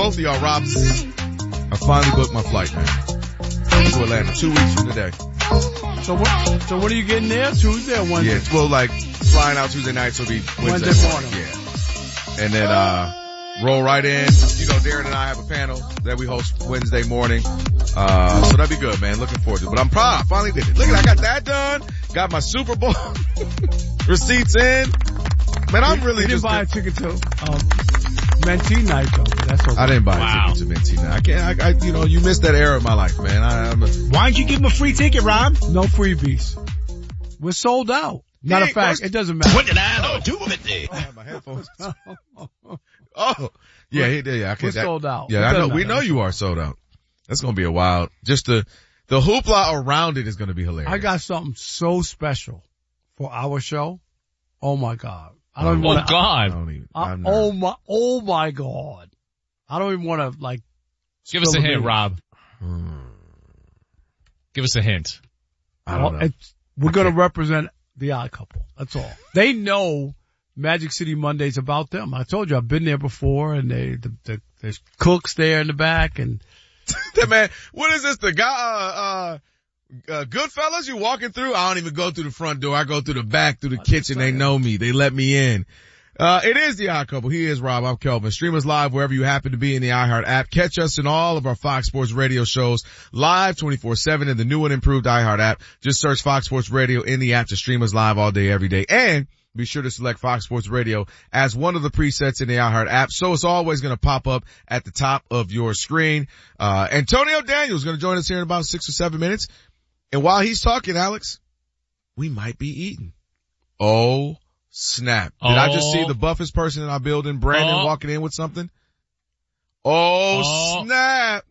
both of y'all, Rob. I finally booked my flight, man. To Atlanta, 2 weeks from today. So what are you getting there? Tuesday or Wednesday? Yeah, well, like, flying out Tuesday night, so it'll be Wednesday morning. Yeah. And then, roll right in. You know, Darren and I have a panel that we host Wednesday morning. So that'd be good, man. Looking forward to it. But I'm proud. I finally did it. Look at that. I got that done. Got my Super Bowl receipts in. Man, I'm really just... You didn't buy a ticket to, Mentee night though. That's okay. I didn't buy a ticket to Mentee night. I can't, you know, you missed that era of my life, man. Why didn't you give him a free ticket, Rob? No freebies. We're sold out. Matter of fact, it doesn't matter. What did I know? 250. I have my headphones. Oh, yeah. We're sold out. Yeah, I know. We know you are sold out. That's gonna be a wild. Just the hoopla around it is gonna be hilarious. I got something so special for our show. Oh my God. I don't even want to. Oh my God. I don't even want to give us a hint, Rob. Give us a hint. I don't know. We're going to represent the Odd Couple. That's all. They know Magic City Monday's about them. I told you I've been there before, and there's cooks there in the back, and man, what is this? The guy, Goodfellas, you walking through? I don't even go through the front door. I go through the back, through the kitchen. They know me. They let me in. It is the Odd Couple. He is Rob. I'm Kelvin. Stream us live wherever you happen to be in the iHeart app. Catch us in all of our Fox Sports Radio shows live 24/7 in the new and improved iHeart app. Just search Fox Sports Radio in the app to stream us live all day, every day. And be sure to select Fox Sports Radio as one of the presets in the iHeart app. So it's always going to pop up at the top of your screen. Antonio Daniels is going to join us here in about 6 or 7 minutes. And while he's talking, Alex, we might be eating. Oh, snap. Did I just see the buffest person in our building, Brandon, walking in with something? Snap.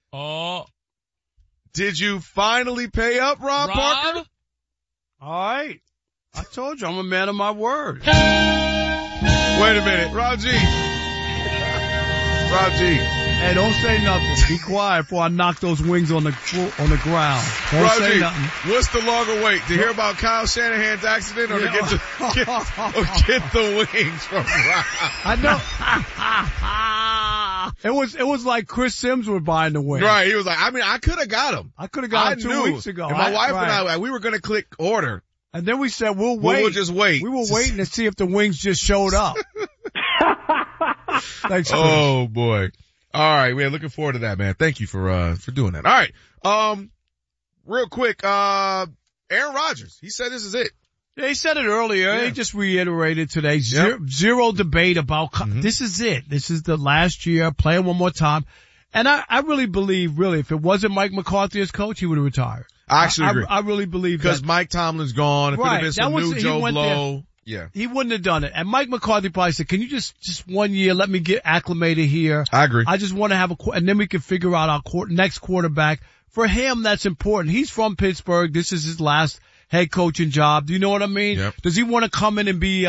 Did you finally pay up, Rob Parker? All right. I told you I'm a man of my word. Wait a minute. Rob G. Hey, don't say nothing. Be quiet before I knock those wings on the ground. Don't say nothing. What's the longer wait? To hear about Kyle Shanahan's accident or to get the wings from Rob? I know. It was like Chris Sims was buying the wings. Right. He was like, I could have got them. I could have got them 2 weeks ago. And my wife and I, we were going to click order. And then we said, we'll wait. We'll just wait. We were waiting to see if the wings just showed up. Thanks, Chris. Oh boy. All right. We're looking forward to that, man. Thank you for doing that. All right. Real quick, Aaron Rodgers, he said this is it. Yeah, he said it earlier. Yeah. He just reiterated today. Zero debate about, this is it. This is the last year. Play it one more time. And I really believe, if it wasn't Mike McCarthy as coach, he would have retired. I actually agree. I really believe that. Because Mike Tomlin's gone. If it had been some new Joe Blow. Yeah. He wouldn't have done it. And Mike McCarthy probably said, can you just 1 year, let me get acclimated here. I agree. I just want to have and then we can figure out our next quarterback. For him, that's important. He's from Pittsburgh. This is his last head coaching job. Do you know what I mean? Yep. Does he want to come in and be,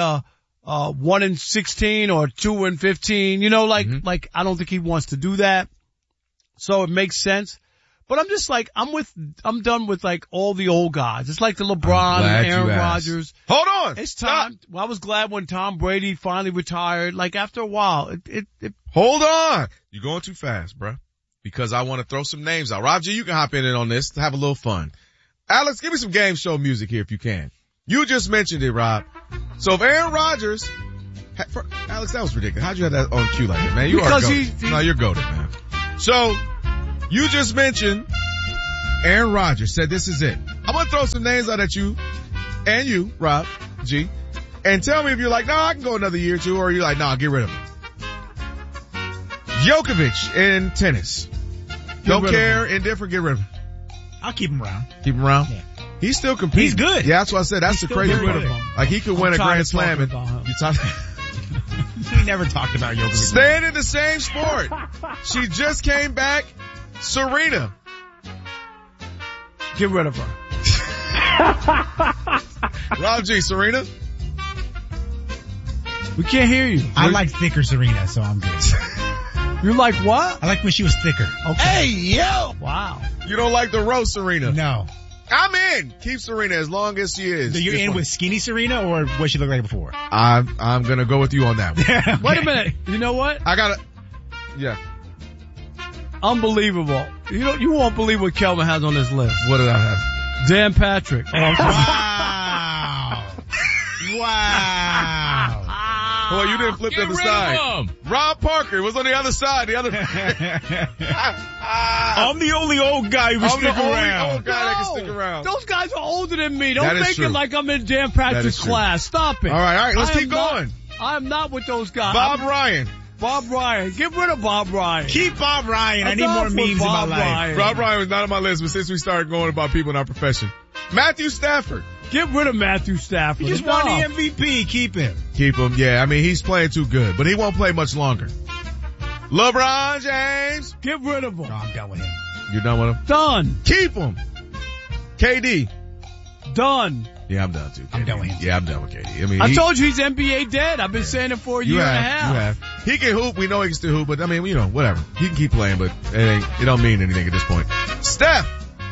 1-16 or 2-15? You know, like I don't think he wants to do that. So it makes sense. But I'm just I'm done with all the old guys. It's like the LeBron and Aaron Rodgers. Hold on. It's time. Well, I was glad when Tom Brady finally retired. After a while, it. Hold on. You're going too fast, bruh. Because I want to throw some names out. Rob G, you can hop in on this to have a little fun. Alex, give me some game show music here if you can. You just mentioned it, Rob. So if Aaron Rodgers, Alex, that was ridiculous. How'd you have that on cue like that, man? You are goated. No, you're goated, man. So, you just mentioned Aaron Rodgers said this is it. I'm going to throw some names out at you and you, Rob G, and tell me if you're like, no, I can go another year or two, or you're like, no, get rid of him. Djokovic in tennis. Don't care, indifferent, get rid of him. I'll keep him around. Keep him around? Yeah. He's still competing. He's good. Yeah, that's what I said. That's the crazy part. Like he could win a Grand Slam. And you talk. We never talked about Djokovic. Staying in the same sport. She just came back. Serena. Get rid of her. Rob G, Serena? We can't hear you. I like thicker Serena, so I'm good. You like what? I like when she was thicker. Okay. Hey, yo! Wow. You don't like the roast Serena? No. I'm in. Keep Serena as long as she is. So you're in with skinny Serena or what she looked like before? I'm gonna go with you on that one. Okay. Wait a minute. You know what? Yeah. Unbelievable. You won't believe what Kelvin has on this list. What did I have? Dan Patrick. Wow. Well, you didn't flip to the side. Rob Parker was on the other side. The other. I'm the only old guy who can stick around. Old guy that can stick around. Those guys are older than me. Don't That is make true. it like I'm in Dan Patrick's class. Stop it. All right. Let's keep going. I'm not with those guys. Bob Ryan. Bob Ryan. Get rid of Bob Ryan. Keep Bob Ryan. I need Enough more with memes in my Bob life. Ryan. Bob Ryan was not on my list, but since we started going about people in our profession. Matthew Stafford. Get rid of Matthew Stafford. He just won the MVP. Keep him. Keep him. Yeah, I mean, he's playing too good, but he won't play much longer. LeBron James. Get rid of him. No, I'm done with him. You're done with him? Done. Keep him. KD. Done. Yeah, I'm done too. KD. I'm done with him. Yeah, I'm done with KD. I mean, I told you he's NBA dead. I've been saying it for a year and a half. You have. He can hoop. We know he can still hoop, but I mean, whatever. He can keep playing, but it don't mean anything at this point. Steph.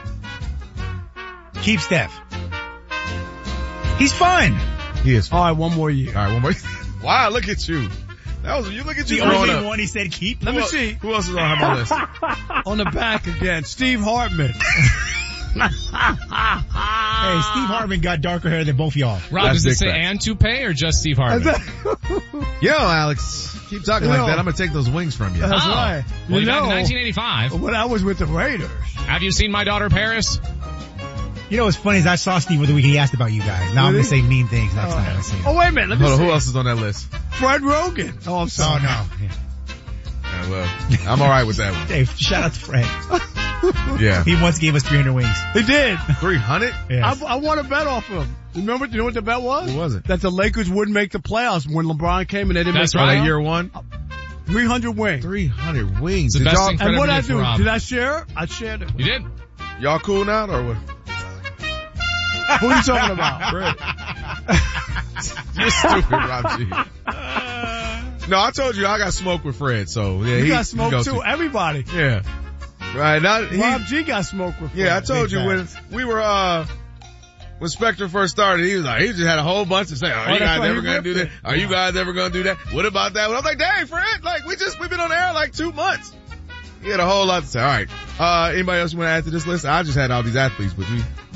Keep Steph. He's fun. He is. All right, one more year. All right, one more. Wow, look at you. Look at you The growing only up. one he said keep. Let me see. Who else is on my list? On the back again, Steve Hartman. Hey, Steve Hartman got darker hair than both y'all. Rob, That's does it big say facts. and toupee or just Steve Hartman? Yo, Alex, keep talking like that. I'm gonna take those wings from you. That's right. Well, You back in know, 1985. when I was with the Raiders. Have you seen My Daughter Paris? You know what's funny is I saw Steve over the weekend. He asked about you guys. Now I'm Really? gonna say mean things next time I see him. Oh, wait a minute. Let me Hold on, see. who else is on that list? Fred Rogan. Oh, I'm Oh sorry. no. Yeah. Yeah, well, I'm alright with that one. Dave, shout out to Fred. Yeah. He once gave us 300 wings. He did. 300? Yes. I won a bet off him. You know what the bet was? What was it? That the Lakers wouldn't make the playoffs when LeBron came and they didn't That's make the right. playoffs. Year one? 300 wins. 300 wings. The Did best y'all, thing Fred And what ever I did for do? Rob. Did I share it? I shared it. You did? y'all cool now or what? Who are you talking about? You're stupid, Rob G. No, I told you I got smoke with Fred, so yeah, You he got smoked goes too. to- Everybody. Yeah. Right, now, Rob G got smoked with. yeah, I Fred. told you Big when we were, when Spectre first started, he just had a whole bunch of saying, are you that's guys why he ever gonna ripped do that? it. Are you guys ever gonna do that? What about that? Well, I was like, dang, Fred, like we've been on air like 2 months. He had a whole lot to say. All right. Anybody else want to add to this list? I just had all these athletes, but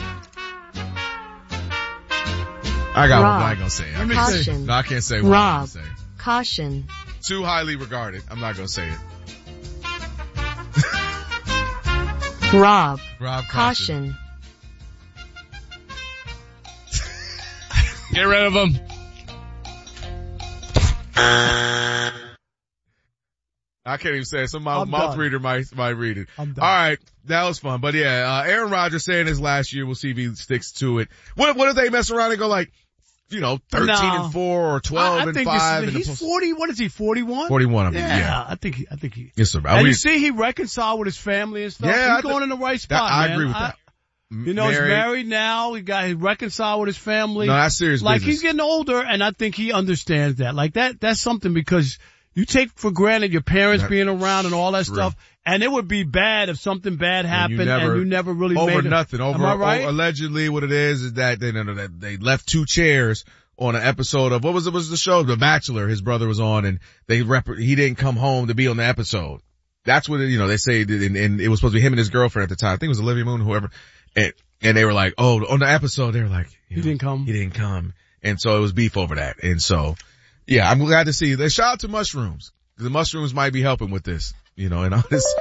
I got one, but I ain't gonna say it. I can't say it. Caution. No, I can't say what I'm Rob. gonna say. Caution. Too highly regarded. I'm not gonna say it. Rob. Rob Caution. Caution. Get rid of him. I can't even say it. Some I'm mouth done. reader might read it. I'm done. All right. That was fun. But yeah, Aaron Rodgers saying his last year. We'll see if he sticks to it. What if they mess around and go like, 13-4 or 12-5? He's 40. What is he? 41. 41. I mean, Yeah, yeah. I think he. Yes, sir. And you see, he reconciled with his family and stuff. Yeah, He's going in the right that, spot, I man. agree with that. You know, he's married now. He reconciled with his family. No, that's serious Like business. he's getting older, and I think he understands that. Like that's something because you take for granted your parents being around and all that real. stuff. And it would be bad if something bad happened and you never really over made it. nothing. Am I right? Allegedly, what it is that they left 2 chairs on an episode of what was the show? The Bachelor. His brother was on, and he didn't come home to be on the episode. That's what they say, and it was supposed to be him and his girlfriend at the time. I think it was Olivia Moon, whoever. And they were like, oh, on the episode, they were like, He didn't come. He didn't come, and so it was beef over that. And so, yeah, I'm glad to see. Shout out to mushrooms. The mushrooms might be helping with this, and all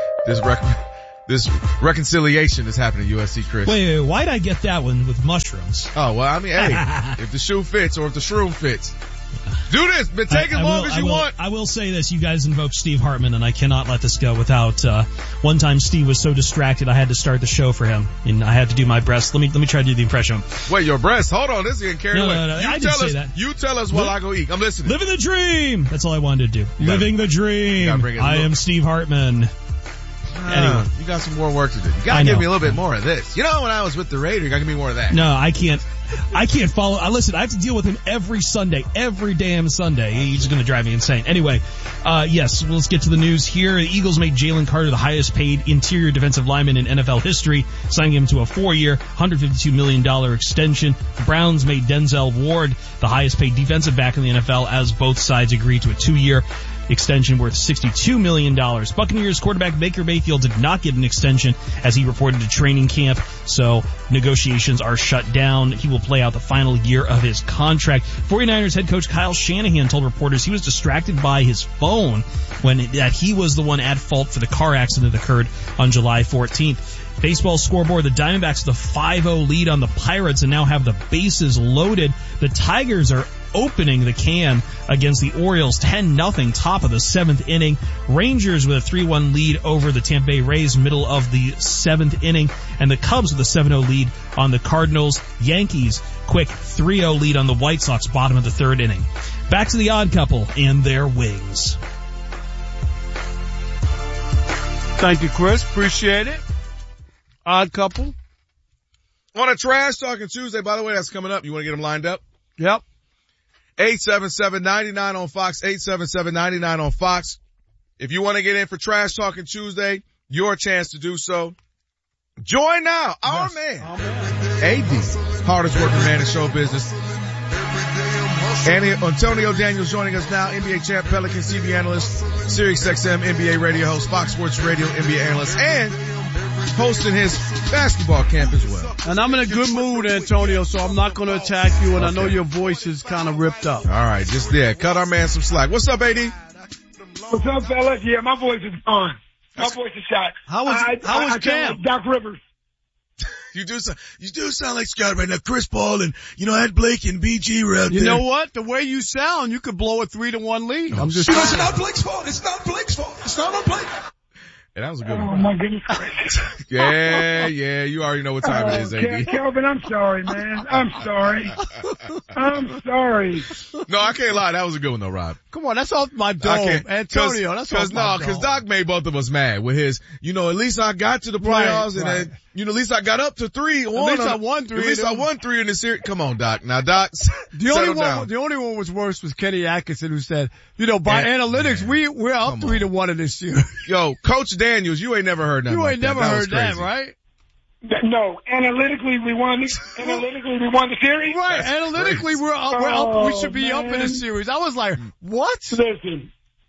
this reconciliation that's happening at USC, Chris. Wait, why'd I get that one with mushrooms? Oh, well, I mean, hey, if the shoe fits or if the shroom fits, do this, but take as long as you want. I will say this, you guys invoked Steve Hartman, and I cannot let this go without, one time Steve was so distracted I had to start the show for him, and I had to do my best. Let me try to do the impression. Wait, your breast? Hold on, this is getting carried away. No, I didn't say that. You tell us while I go eat. I'm listening. Living the dream! That's all I wanted to do. Living the dream. bring it I am Steve Hartman. Anyway. You got some more work to do. You gotta give me a little bit more of this. When I was with the Raiders, you gotta give me more of that. No, I can't follow. Listen, I have to deal with him every Sunday, every damn Sunday. He's going to drive me insane. Anyway, yes, well, let's get to the news here. The Eagles made Jalen Carter the highest paid interior defensive lineman in NFL history, signing him to a 4-year, $152 million extension. The Browns made Denzel Ward the highest paid defensive back in the NFL as both sides agreed to a 2-year, extension worth $62 million. Buccaneers quarterback Baker Mayfield did not get an extension as he reported to training camp, so negotiations are shut down. He will play out the final year of his contract. 49ers head coach Kyle Shanahan told reporters he was distracted by his phone that he was the one at fault for the car accident that occurred on July 14th. Baseball scoreboard, the Diamondbacks with a 5-0 lead on the Pirates and now have the bases loaded. The Tigers are opening the can against the Orioles 10-0, top of the 7th inning. Rangers with a 3-1 lead over the Tampa Bay Rays, middle of the 7th inning. And the Cubs with a 7-0 lead on the Cardinals. Yankees, quick 3-0 lead on the White Sox, bottom of the 3rd inning. Back to the Odd Couple and their wings. Thank you, Chris. Appreciate it. Odd Couple. On a Trash Talking Tuesday, by the way, that's coming up. You want to get them lined up? Yep. 877-99 on Fox, 877-99 on Fox. If you want to get in for Trash Talking Tuesday, your chance to do so. Join now, our man, AD, hardest working man in show business. Antonio Daniels joining us now, NBA champ, Pelicans TV analyst, SiriusXM NBA radio host, Fox Sports Radio NBA analyst, and hosting his basketball camp as well. And I'm in a good mood, Antonio, so I'm not going to attack you, and okay. I know your voice is kind of ripped up. All right, just there. Cut our man some slack. What's up, AD? What's up, fellas? Yeah, my voice is gone. My voice is shot. How was camp? Like Doc Rivers. You do sound like Scott right now. Chris Paul and, Ed Blake and BG were out there. You know what? The way you sound, you could blow a 3-1 lead. I'm just it's not Blake's fault. It's not Blake's fault. It's not on Blake. Yeah, that was a good one. Oh, my goodness gracious. Yeah, you already know what time it is, AD. Kelvin, I'm sorry, man. I'm sorry. No, I can't lie. That was a good one, though, Rob. Come on, that's off my dome. Antonio, that's off my dome. Because Doc made both of us mad with his, at least I got to the playoffs, and then, at least I got up to 3. At least I won 3. At least I won 3 in the series. Come on, Doc. Now, Doc, the only one was worse was Kenny Atkinson, who said, by analytics, we're up 3-1 in this year. Yo, Coach Daniels, you ain't never heard nothing You like ain't never heard that, right? No, analytically we won the series. Right, analytically we're up. We should be up in the series. I was like, what? Listen,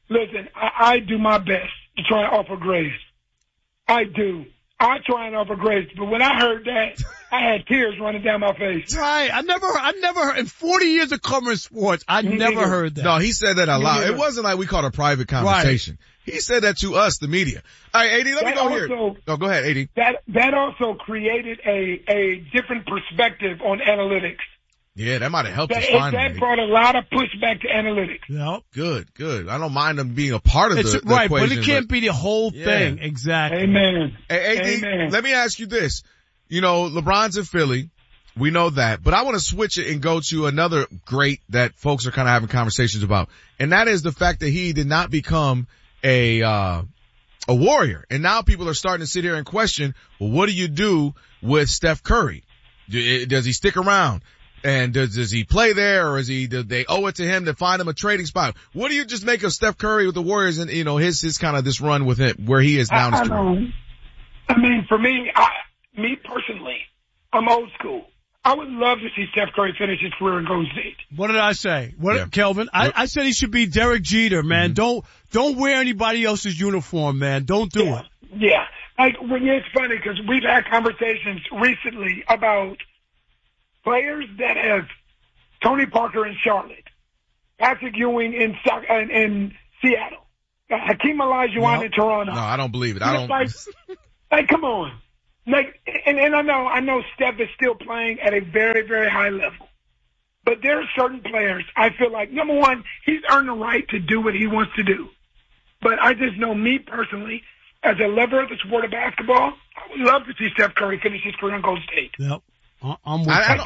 I do my best to try and offer grace. I do. I try and offer grace, but when I heard that, I had tears running down my face. Right. I never heard, in 40 years of covering sports, I never heard that. No, he said that a lot. It wasn't like we called a private conversation. Right. He said that to us, the media. All right, AD, let me go here. No, go ahead, AD. That also created a different perspective on analytics. Yeah, that might have helped us find that brought a lot of pushback to analytics. Yep. Good. I don't mind them being a part of the right, equation. But it can't be the whole thing. Exactly. Amen. Hey, AD, Amen. Let me ask you this. LeBron's in Philly. We know that. But I want to switch it and go to another great that folks are kind of having conversations about. And that is the fact that he did not become a warrior. And now people are starting to sit here and question, well, what do you do with Steph Curry? Does he stick around? And does he play there, or do they owe it to him to find him a trading spot? What do you just make of Steph Curry with the Warriors and, his kind of this run with him where he is down the street? I mean, for me personally, I'm old school. I would love to see Steph Curry finish his career in Golden State. What did I say? Kelvin? I said he should be Derek Jeter, man. Mm-hmm. Don't wear anybody else's uniform, man. Don't do it. Yeah. It's funny because we've had conversations recently about players that have Tony Parker in Charlotte, Patrick Ewing in Seattle, Hakeem Olajuwon in Toronto. No, I don't believe it. I don't. Come on. And I know Steph is still playing at a very, very high level. But there are certain players, I feel like, number one, he's earned the right to do what he wants to do. But I just know me personally, as a lover of the sport of basketball, I would love to see Steph Curry finish his career in Golden State. Yep. I'm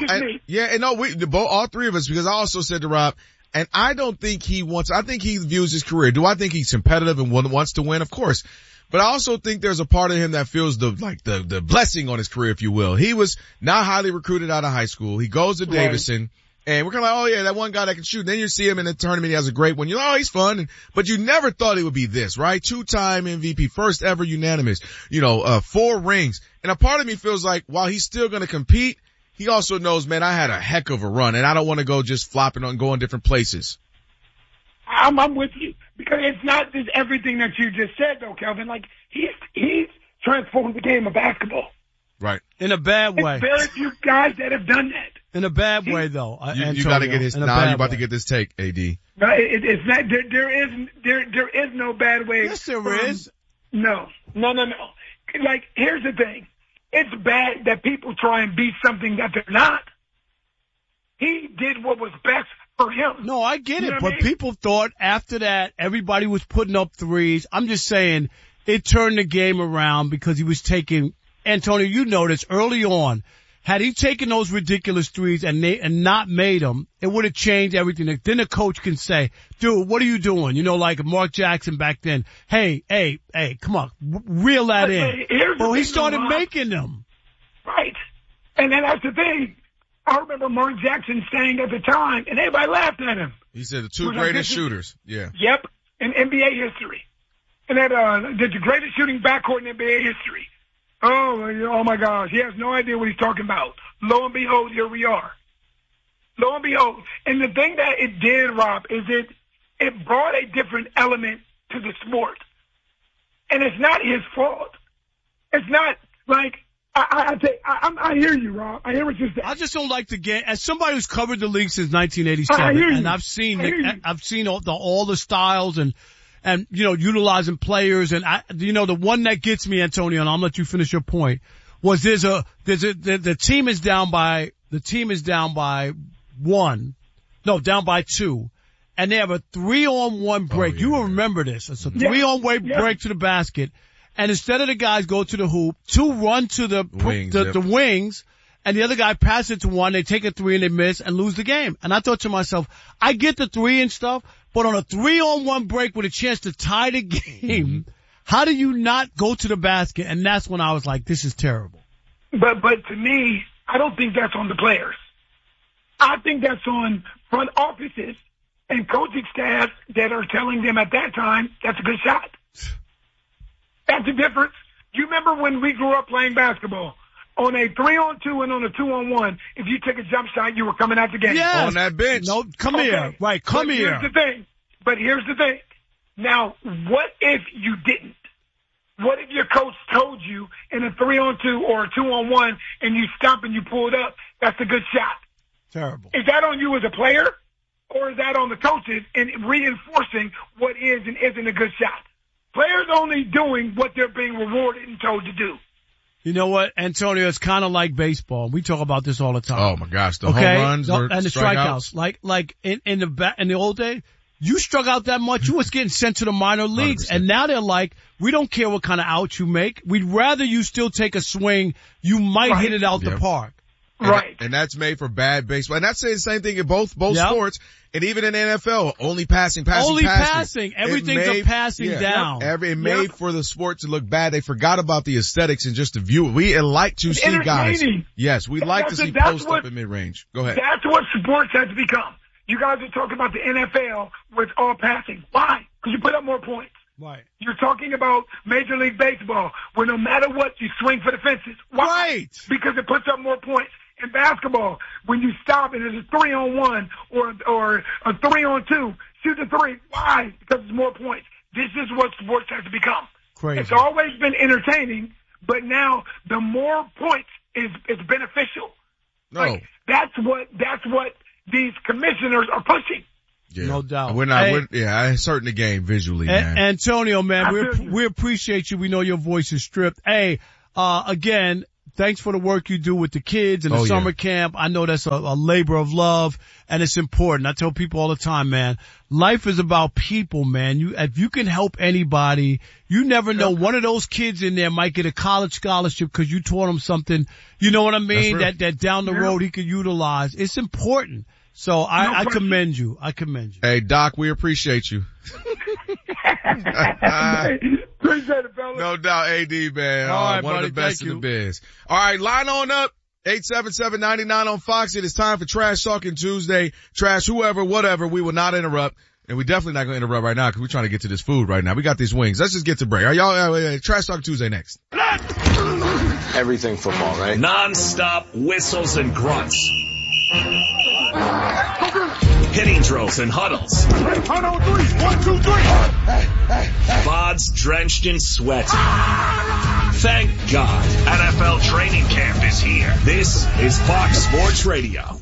with all three of us, because I also said to Rob, and I don't think I think he views his career. Do I think he's competitive and wants to win? Of course. But I also think there's a part of him that feels the blessing on his career, if you will. He was not highly recruited out of high school. He goes to Davidson, and we're kind of like, oh yeah, that one guy that can shoot. And then you see him in the tournament, he has a great one. You're like, oh, he's fun. But you never thought it would be this, right? 2-time MVP, first ever unanimous, 4 rings. And a part of me feels like while he's still going to compete, he also knows, man, I had a heck of a run, and I don't want to go just flopping on going different places. I'm with you. Because it's not just everything that you just said, though, Kelvin. Like, he's transformed the game of basketball. Right. In a bad way. Very few guys that have done that. In a bad way, though. You got to get his. Now you're about to get this take, AD. No, it's not. There is no bad way. Yes, there is. No. Like, here's the thing. It's bad that people try and be something that they're not. He did what was best for him. No, I get it, but I mean? people thought after that everybody was putting up threes. I'm just saying it turned the game around because he was taking. Antonio, you noticed early on, had he taken those ridiculous threes and not made them, it would have changed everything. Then the coach can say, dude, what are you doing? You know, like Mark Jackson back then. Hey, come on, reel that in. Well, he started making them. Right. And then that's the thing. I remember Mark Jackson saying at the time, and everybody laughed at him. He said the two greatest shooters. Yeah. Yep. In NBA history. And that, the greatest shooting backcourt in NBA history. Oh my gosh. He has no idea what he's talking about. Lo and behold, here we are. Lo and behold. And the thing that it did, Rob, is it brought a different element to the sport. And it's not his fault. It's not like, I hear you, Rob. I hear what you're saying. I just don't like the game. As somebody who's covered the league since 1987, and I've seen all the styles and utilizing players, and the one that gets me, Antonio, and I'll let you finish your point, was the team is down by 2, and they have a 3-on-1 break. You will remember this. It's a 3-on-1 break to the basket. And instead of the guys go to the hoop, 2 run to the wings, and the other guy passes it to 1, they take a 3 and they miss and lose the game. And I thought to myself, I get the 3 and stuff, but on a 3-on-1 break with a chance to tie the game, how do you not go to the basket? And that's when I was like, this is terrible. But to me, I don't think that's on the players. I think that's on front offices and coaching staff that are telling them at that time, that's a good shot. That's the difference. You remember when we grew up playing basketball? On a 3-on-2 and on a 2-on-1, if you took a jump shot, you were coming out the game. Yes. On that bench. No, come here. Right, come here. But here's the thing. Now, what if you didn't? What if your coach told you in a 3-on-2 or a 2-on-1 and you stop and you pull it up, that's a good shot? Terrible. Is that on you as a player, or is that on the coaches in reinforcing what is and isn't a good shot? Players only doing what they're being rewarded and told to do. You know what, Antonio? It's kind of like baseball. We talk about this all the time. Oh my gosh, the home runs and the strikeouts. Like in the old days, you struck out that much, you was getting sent to the minor leagues, 100%. And now they're like, we don't care what kind of out you make. We'd rather you still take a swing. You might hit it out the park. Right. And that's made for bad baseball. And that's the same thing in both sports. And even in NFL, only passing. Everything's a passing down. It made for the sport to look bad. They forgot about the aesthetics and just the view. We like to see guys. Yes, we like to see post up in mid-range. Go ahead. That's what sports has become. You guys are talking about the NFL with all passing. Why? Because you put up more points. Right. You're talking about Major League Baseball, where no matter what, you swing for the fences. Why? Right. Because it puts up more points. In basketball, when you stop and it's a 3-on-1 or a 3-on-2, shoot the 3. Why? Because it's more points. This is what sports has become. Crazy. It's always been entertaining, but now the more points is beneficial. No. Like, that's what these commissioners are pushing. Yeah. No doubt. We're not, I certain the game visually, man. Antonio, man, we appreciate you. We know your voice is stripped. Hey, again, thanks for the work you do with the kids and the summer camp. I know that's a labor of love, and it's important. I tell people all the time, man, life is about people, man. If you can help anybody, you never know. One of those kids in there might get a college scholarship because you taught him something, you know what I mean, that down the road he could utilize. It's important. So I commend you. Hey, Doc, we appreciate you. Appreciate it, fellas. No doubt, AD, man. All right, one buddy, of the best in the biz. All right, line on up. 877-99 on Fox. It is time for Trash Talking Tuesday. Trash whoever, whatever. We will not interrupt. And we're definitely not going to interrupt right now because we're trying to get to this food right now. We got these wings. Let's just get to break. Are y'all, Trash Talking Tuesday next. Everything football, right? Non-stop whistles and grunts. hitting drills and huddles. Count on three. 1, 2, 3. Pods drenched in sweat. Thank God NFL training camp is here. This is Fox Sports Radio.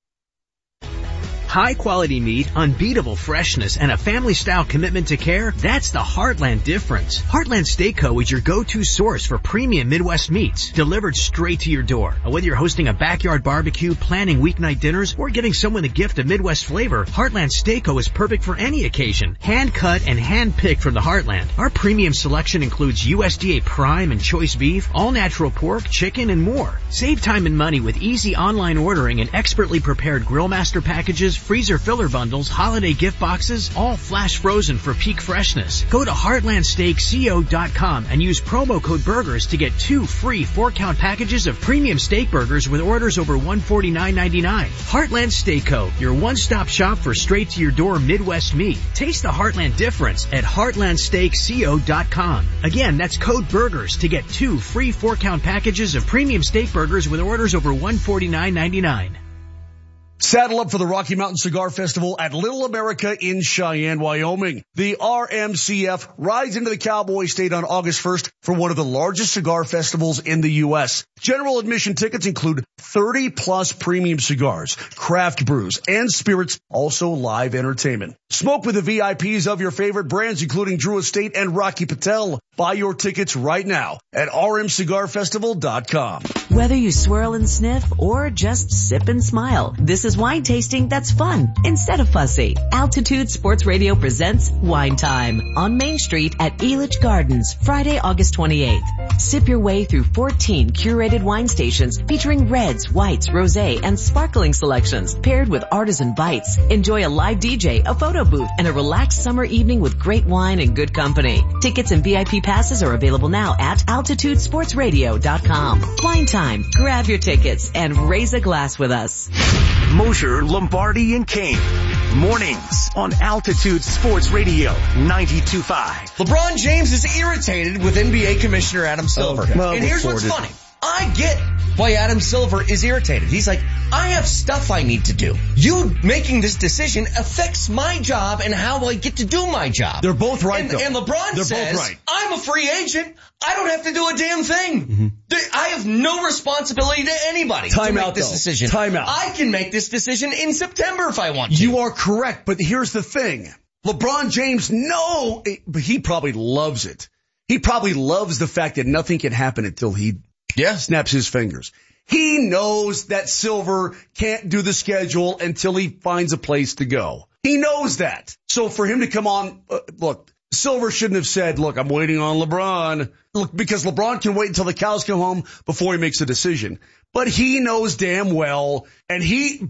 High quality meat, unbeatable freshness, and a family style commitment to care, that's the Heartland difference. Heartland Steak Co. is your go-to source for premium Midwest meats, delivered straight to your door. Whether you're hosting a backyard barbecue, planning weeknight dinners, or giving someone a gift of Midwest flavor, Heartland Steak Co. is perfect for any occasion. Hand cut and hand picked from the Heartland. Our premium selection includes USDA prime and choice beef, all natural pork, chicken, and more. Save time and money with easy online ordering and expertly prepared grill master packages, freezer filler bundles, holiday gift boxes, all flash frozen for peak freshness. Go to heartlandsteakco.com and use promo code BURGERS to get 2 free 4-count packages of premium steak burgers with orders over $149.99. Heartland Steak Co., your one-stop shop for straight-to-your-door Midwest meat. Taste the Heartland difference at heartlandsteakco.com. Again, that's code BURGERS to get 2 free 4-count packages of premium steak burgers with orders over $149.99. Saddle up for the Rocky Mountain Cigar Festival at Little America in Cheyenne, Wyoming. The RMCF rides into the Cowboy State on August 1st for one of the largest cigar festivals in the U.S. General admission tickets include 30-plus premium cigars, craft brews, and spirits, also live entertainment. Smoke with the VIPs of your favorite brands, including Drew Estate and Rocky Patel. Buy your tickets right now at rmcigarfestival.com. Whether you swirl and sniff or just sip and smile, this is wine tasting that's fun instead of fussy. Altitude Sports Radio presents Wine Time on Main Street at Elitch Gardens, Friday, August 28th. Sip your way through 14 curated wine stations featuring reds, whites, rosé, and sparkling selections paired with artisan bites. Enjoy a live DJ, a photo booth, and a relaxed summer evening with great wine and good company. Tickets and VIP passes are available now at altitudesportsradio.com. Wine Time. Grab your tickets and raise a glass with us. Mosher, Lombardi, and Kane. Mornings on Altitude Sports Radio 92.5. LeBron James is irritated with NBA Commissioner Adam Silver. Okay. Well, and here's what's funny. I get why Adam Silver is irritated. He's like, I have stuff I need to do. You making this decision affects my job and how I get to do my job. They're both right, though. And LeBron says, both right. I'm a free agent. I don't have to do a damn thing. Mm-hmm. I have no responsibility to anybody to make this decision. Time out. I can make this decision in September if I want to. You are correct, but here's the thing. LeBron James, but he probably loves it. He probably loves the fact that nothing can happen until he snaps his fingers. He knows that Silver can't do the schedule until he finds a place to go. He knows that. So for him to come on, look, Silver shouldn't have said, look, I'm waiting on LeBron. Look, because LeBron can wait until the cows come home before he makes a decision. But he knows damn well, and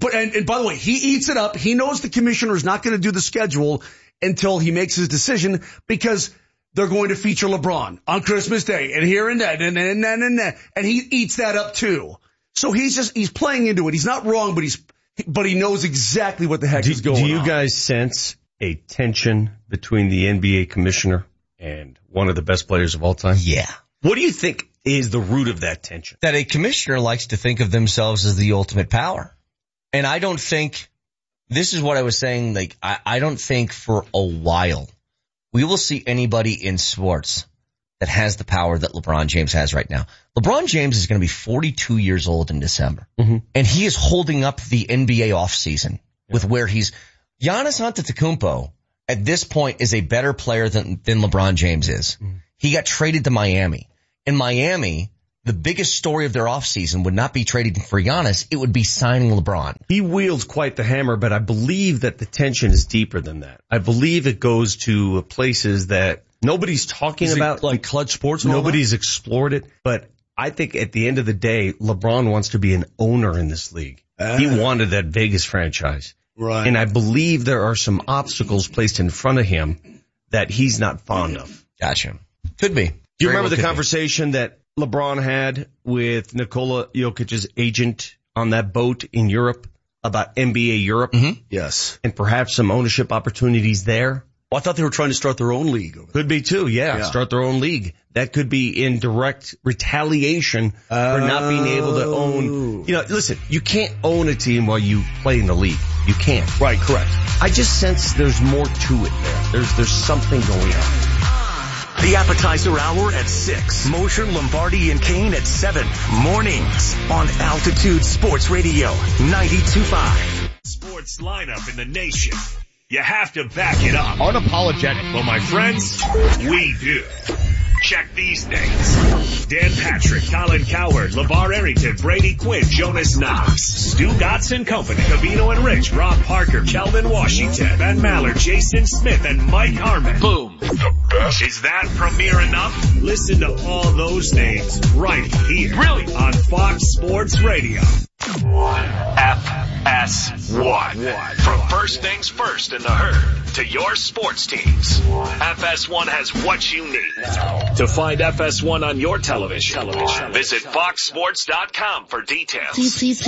by the way, he eats it up. He knows the commissioner is not going to do the schedule until he makes his decision because they're going to feature LeBron on Christmas Day and here and that and that. And he eats that up too. So he's playing into it. He's not wrong, but he knows exactly what the heck is going on. Do you guys sense a tension between the NBA commissioner and one of the best players of all time? Yeah. What do you think is the root of that tension? That a commissioner likes to think of themselves as the ultimate power. And I don't think, this is what I was saying, like, I don't think for a while we will see anybody in sports that has the power that LeBron James has right now. LeBron James is going to be 42 years old in December. Mm-hmm. And he is holding up the NBA offseason with where Giannis Antetokounmpo at this point is a better player than LeBron James is. Mm-hmm. He got traded to Miami. In Miami, the biggest story of their offseason would not be trading for Giannis. It would be signing LeBron. He wields quite the hammer, but I believe that the tension is deeper than that. I believe it goes to places that nobody's talking about, like Clutch Sports. Nobody's explored it, but I think at the end of the day, LeBron wants to be an owner in this league. He wanted that Vegas franchise. Right. And I believe there are some obstacles placed in front of him that he's not fond of. Gotcha. Could be. Do you remember the conversation that LeBron had with Nikola Jokic's agent on that boat in Europe about NBA Europe? Mm-hmm. Yes. And perhaps some ownership opportunities there? Oh, I thought they were trying to start their own league. Could be too, yeah. Start their own league. That could be in direct retaliation for not being able to own. You know, listen, you can't own a team while you play in the league. You can't. Right, correct. I just sense there's more to it there. There's something going on. The appetizer hour at 6. Mosher, Lombardi, and Kane at 7. Mornings on Altitude Sports Radio 92.5. Sports lineup in the nation. You have to back it up. Unapologetic. Well, my friends, we do. Check these names. Dan Patrick, Colin Cowherd, LeVar Arrington, Brady Quinn, Jonas Knox, Stu Gotts & Company, Cavino and Rich, Rob Parker, Kelvin Washington, Ben Maller, Jason Smith, and Mike Harmon. Boom. The best. Is that premiere enough? Listen to all those names right here. Really? On Fox Sports Radio. FS1. From first things first in the herd to your sports teams, FS1 has what you need. To find FS1 on your television, visit foxsports.com for details. Please